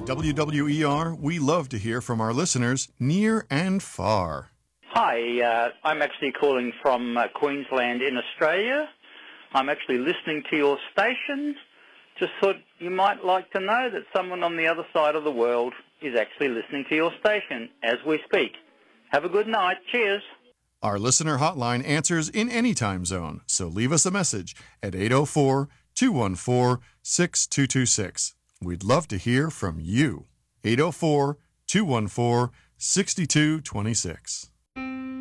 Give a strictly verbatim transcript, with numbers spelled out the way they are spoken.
W W E R, we love to hear from our listeners near and far. Hi, uh, I'm actually calling from uh, Queensland in Australia. I'm actually listening to your station. Just thought you might like to know that someone on the other side of the world is actually listening to your station as we speak. Have a good night. Cheers. Our listener hotline answers in any time zone, so leave us a message at eight oh four, two one four, six two two six. We'd love to hear from you. eight oh four, two one four, six two two six.